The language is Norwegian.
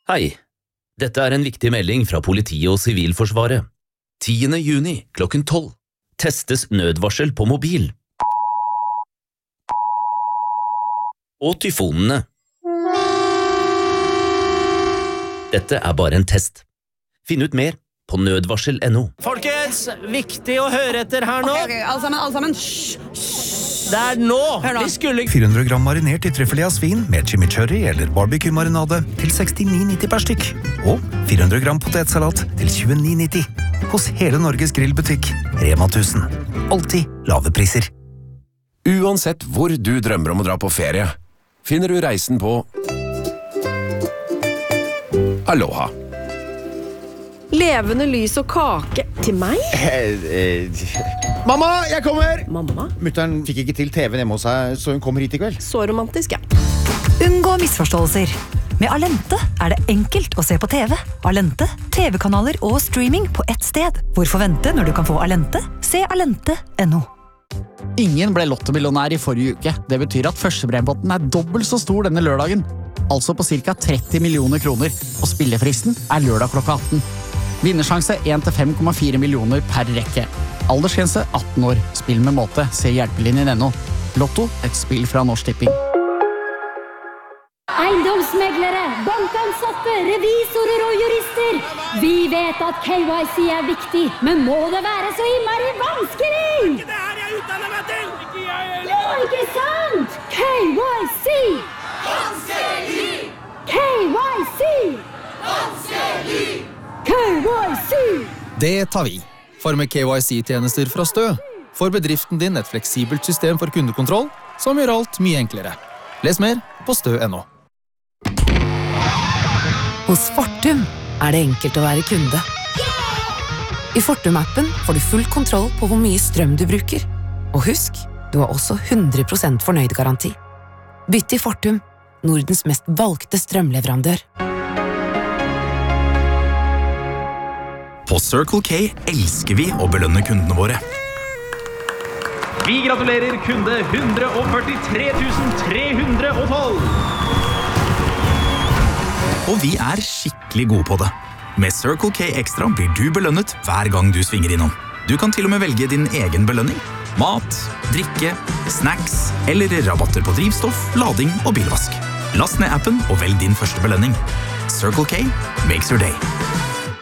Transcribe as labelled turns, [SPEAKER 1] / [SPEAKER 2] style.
[SPEAKER 1] Hei, dette en viktig melding fra politiet og Sivilforsvaret. 10. juni klokken 12 testes nødvarsel på mobil. Og tyfonene. Dette bare en test. Finn ut mer på nødvarsel.no.
[SPEAKER 2] Folkens, viktig å høre etter her nå.
[SPEAKER 3] Ok, alle sammen. Hysj.
[SPEAKER 2] Det nå.
[SPEAKER 3] Hør nå.
[SPEAKER 2] Vi skulle...
[SPEAKER 4] 400 gram marinert i trüffel av svin med chimichurri eller barbecue-marinade til 69,90 per stykk. Og 400 gram potetsalat til 29,90. Hos hele Norges grillbutikk, Rema 1000. Alltid lave priser.
[SPEAKER 5] Uansett hvor du drømmer om å dra på ferie, finner du reisen på Aloha.
[SPEAKER 6] Levende lys og kake til meg?
[SPEAKER 7] Mamma, jeg kommer!
[SPEAKER 6] Mamma?
[SPEAKER 7] Mutteren fikk ikke til TV-en hjemme hos seg, så hun kommer hit i kveld.
[SPEAKER 6] Så romantisk, ja.
[SPEAKER 8] Unngå misforståelser. Med Alente det enkelt å se på TV. Alente, TV-kanaler og streaming på ett sted. Hvorfor vente når du kan få Alente? Se alente.no.
[SPEAKER 9] Ingen ble lottomillionær i forrige uke. Det betyr at førstepremiepotten dobbelt så stor denne lørdagen. Altså på ca. 30 millioner kroner. Og spillefristen lørdag klokka 18. Vinnersjanse 1-5,4 millioner per rekke. Aldersgrense 18 år. Spill med måte. Se hjelpelinjen.no. Lotto, et spill fra Norsk Tipping.
[SPEAKER 10] Eiendomsmeglere, bankansatte, revisorer og jurister. Vi vet at KYC viktig, men må det være så innmari vanskelig?
[SPEAKER 2] Det her jeg utdanner meg til! Ikke jeg heller!
[SPEAKER 10] Ja, ikke sant? KYC!
[SPEAKER 11] Vanskelig!
[SPEAKER 10] KYC!
[SPEAKER 11] Vanskelig!
[SPEAKER 10] KYC!
[SPEAKER 12] Det tar vi. For med KYC-tjenester fra Stø får bedriften din et fleksibelt system for kundekontroll som gjør alt mye enklere. Les mer på stø.no.
[SPEAKER 13] Hos Fortum det enkelt å være kunde. I Fortum-appen får du full kontroll på hvor mye strøm du bruker. Og husk, du har også 100% fornøyd-garanti. Bytt til Fortum, Nordens mest valgte strømleverandør.
[SPEAKER 14] På Circle K elsker vi å belønne kundene våre.
[SPEAKER 15] Vi gratulerer kunde 143 312!
[SPEAKER 14] Og vi skikkelig gode på det. Med Circle K Extra blir du belønnet hver gang du svinger innom. Du kan til og med velge din egen belønning. Mat, drikke, snacks eller rabatter på drivstoff, lading og bilvask. Last ned appen og velg din første belønning. Circle K makes your day.